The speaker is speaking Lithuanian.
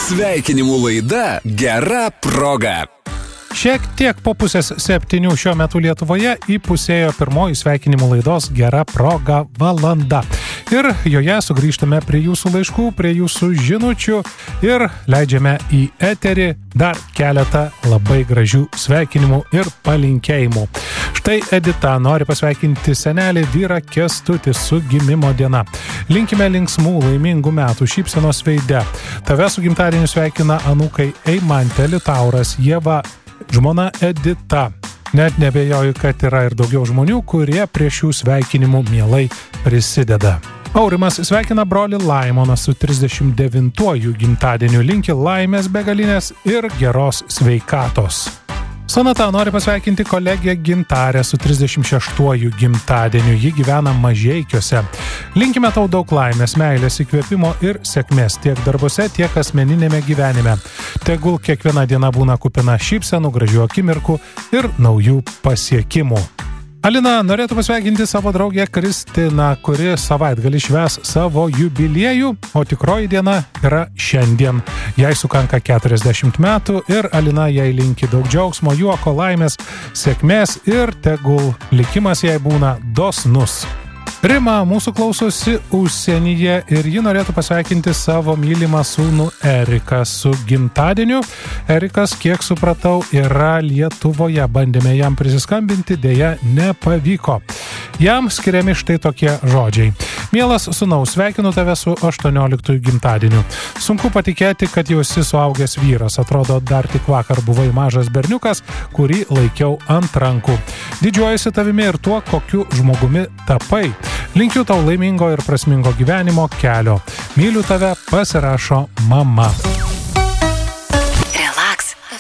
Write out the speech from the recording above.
Sveikinimų laida Gera proga. Šiek tiek po 6:30 šiuo metu Lietuvoje įpusėjo pirmoji sveikinimų laidos Gera proga valanda. Ir joje sugrįžtame prie jūsų laiškų, prie jūsų žinučių ir leidžiame į eterį dar keletą labai gražių sveikinimų ir palinkėjimų. Štai Edita nori pasveikinti senelį vyrą Kęstutį su gimimo diena. Linkime linksmų, laimingų metų, šypsenos veide. Tave su gimtadieniu sveikina anūkai Eimantė, Litauras, Ieva, žmona Edita. Net nebejoju, kad yra ir daugiau žmonių, kurie prie šių sveikinimų mielai prisideda. Aurimas sveikina brolį Laimoną su 39-uoju gimtadieniu, linki laimės begalinės ir geros sveikatos. Sonata nori pasveikinti kolegę Gintarę su 36-uoju gimtadieniu, ji gyvena Mažeikiuose. Linkime tau daug laimės, meilės, įkvėpimo ir sėkmės tiek darbuose, tiek asmeninėme gyvenime. Tegul kiekviena diena būna kupina šypsenų, gražių akimirkų ir naujų pasiekimų. Alina norėtų pasveikinti savo draugę Kristiną, kuri savaitgalį švęs savo jubiliejų, o tikroji diena yra šiandien. Jai sukanka 40 metų ir Alina jai linki daug džiaugsmo, juoko, laimės, sėkmės ir tegul likimas jai būna dosnus. Rima mūsų klausosi užsienyje ir ji norėtų pasveikinti savo mylimą sūnų Eriką su gimtadieniu. Erikas, kiek supratau, yra Lietuvoje. Bandėme jam prisiskambinti, dėja nepavyko. Jam skiriami štai tokie žodžiai. Mielas sūnau, sveikinu tave su 18 gimtadieniu. Sunku patikėti, kad jau esi suaugęs vyras. Atrodo, dar tik vakar buvai mažas berniukas, kurį laikiau ant rankų. Didžiuojuosi tavimi ir tuo, kokiu žmogumi tapai. Linkiu tau laimingo ir prasmingo gyvenimo kelio. Myliu tave, pasirašo mama.